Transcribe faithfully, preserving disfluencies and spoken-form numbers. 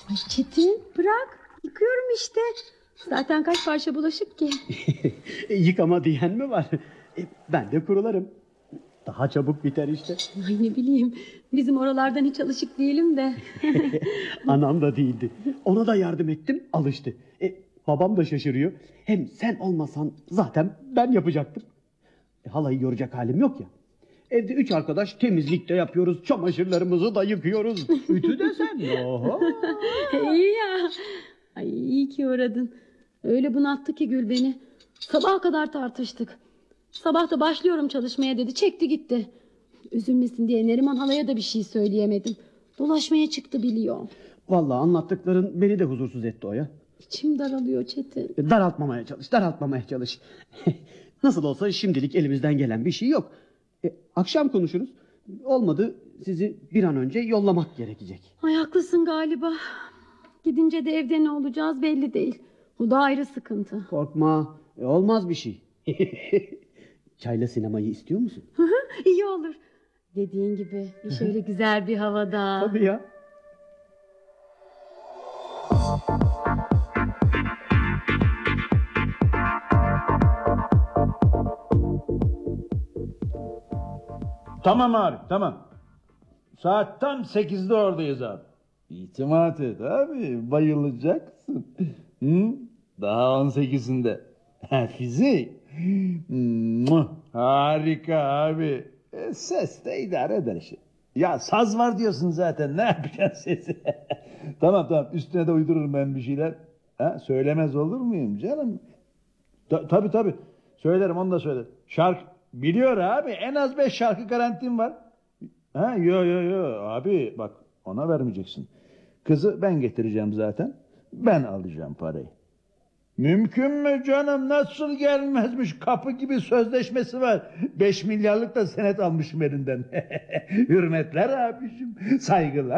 Ay Çetin bırak. Yıkıyorum işte. Zaten kaç parça bulaşık ki. Yıkama diyen mi var? E, ben de kurularım. Daha çabuk biter işte. Ay ne bileyim. Bizim oralardan hiç alışık değilim de. Anam da değildi. Ona da yardım ettim, alıştı. E, babam da şaşırıyor. Hem sen olmasan zaten ben yapacaktım. E, halayı yoracak halim yok ya. Evde üç arkadaş temizlik de yapıyoruz. Çamaşırlarımızı da yıkıyoruz. Ütü de sen. Oho. İyi ya. Ay iyi ki uğradın. Öyle bunalttı ki Gül beni. Sabaha kadar tartıştık. Sabah da başlıyorum çalışmaya dedi. Çekti gitti. Üzülmesin diye Neriman halaya da bir şey söyleyemedim. Dolaşmaya çıktı biliyor. Vallahi anlattıkların beni de huzursuz etti Oya. İçim daralıyor Çetin. E, daraltmamaya çalış, daraltmamaya çalış. Nasıl olsa şimdilik elimizden gelen bir şey yok. E, akşam konuşuruz. Olmadı sizi bir an önce yollamak gerekecek. Ay haklısın galiba. Gidince de evde ne olacağız belli değil. O da ayrı sıkıntı. Korkma, e, olmaz bir şey. Çayla sinemayı istiyor musun? İyi olur. Dediğin gibi şöyle güzel bir havada. Tabii ya. Tamam abi, tamam. Saat tam sekizde oradayız abi. İtimat et abi, bayılacaksın. Hı? Daha on sekizinde. Ha, fizik. Muah, harika abi. E, ses de idare eder işte. Ya saz var diyorsun zaten, ne yapacaksın sesi? Tamam tamam, üstüne de uydururum ben bir şeyler. Ha, söylemez olur muyum canım? Ta, tabii tabii, söylerim, onu da söylerim. Şarkı biliyor abi, en az beş şarkı garantim var. Ha, yo yo yo abi, bak ona vermeyeceksin. Kızı ben getireceğim zaten. Ben alacağım parayı. Mümkün mü canım, nasıl gelmezmiş, kapı gibi sözleşmesi var. Beş milyarlık da senet almışım elinden. Hürmetler abicim, saygılar.